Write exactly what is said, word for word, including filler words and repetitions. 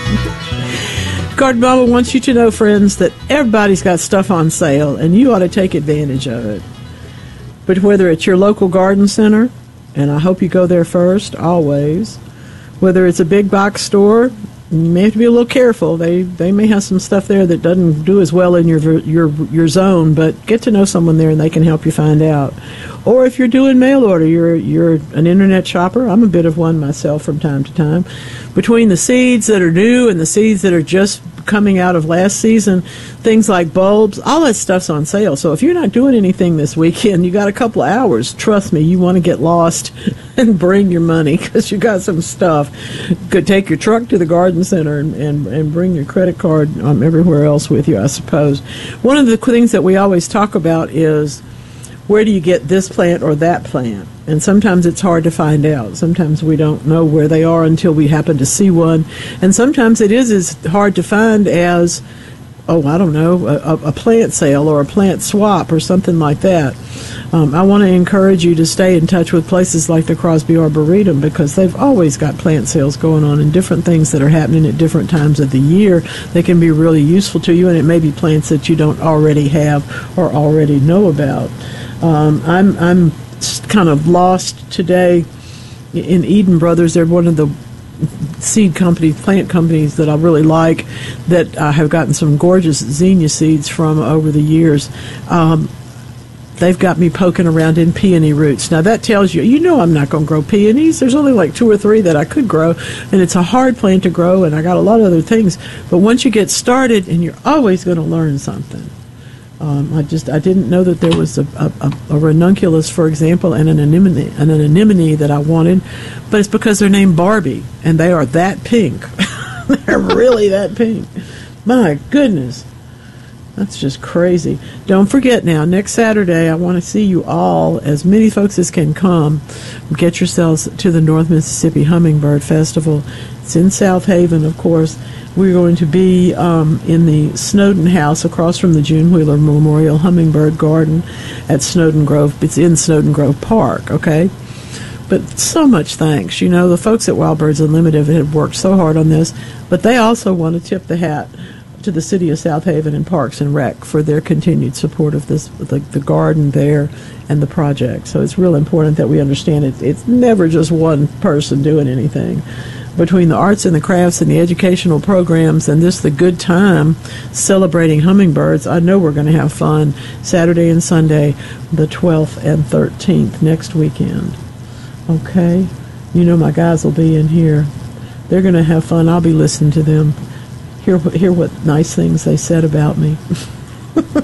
Garden Mama wants you to know, friends, that everybody's got stuff on sale, and you ought to take advantage of it. But whether it's your local garden center, and I hope you go there first, always, whether it's a big box store, you may have to be a little careful. They they may have some stuff there that doesn't do as well in your your your zone, but get to know someone there and they can help you find out. Or if you're doing mail order, you're you're an internet shopper. I'm a bit of one myself from time to time. Between the seeds that are new and the seeds that are just coming out of last season, things like bulbs, all that stuff's on sale. So if you're not doing anything this weekend, you got a couple of hours. Trust me, you want to get lost and bring your money because you got some stuff. Could take your truck to the garden center and, and, and bring your credit card um, everywhere else with you, I suppose. One of the things that we always talk about is, where do you get this plant or that plant? And sometimes it's hard to find out. Sometimes we don't know where they are until we happen to see one. And sometimes it is as hard to find as, oh, I don't know, a, a plant sale or a plant swap or something like that. Um, I want to encourage you to stay in touch with places like the Crosby Arboretum, because they've always got plant sales going on and different things that are happening at different times of the year. They can be really useful to you, and it may be plants that you don't already have or already know about. Um, I'm I'm kind of lost today in Eden Brothers. They're one of the seed companies, plant companies that I really like, that I have gotten some gorgeous zinnia seeds from over the years. Um, they've got me poking around in peony roots. Now that tells you, you know I'm not going to grow peonies. There's only like two or three that I could grow, and it's a hard plant to grow, and I got a lot of other things. But once you get started, and you're always going to learn something. Um, I just I didn't know that there was a, a, a ranunculus, for example, and an anemone, an anemone that I wanted, but it's because they're named Barbie, and they are that pink. They're really that pink. My goodness. That's just crazy. Don't forget now, next Saturday, I want to see you all, as many folks as can come. Get yourselves to the North Mississippi Hummingbird Festival. It's in South Haven, of course. We're going to be um, in the Snowden House across from the June Wheeler Memorial Hummingbird Garden at Snowden Grove. It's in Snowden Grove Park, okay? But so much thanks. You know, the folks at Wild Birds Unlimited have worked so hard on this, but they also want to tip the hat to the city of South Haven and Parks and Rec for their continued support of this, the, the garden there and the project. So it's real important that we understand it. It's never just one person doing anything. Between the arts and the crafts and the educational programs and this the good time celebrating hummingbirds, I know we're going to have fun Saturday and Sunday, the twelfth and thirteenth, next weekend. Okay? You know my guys will be in here. They're going to have fun. I'll be listening to them. Hear, hear what nice things they said about me.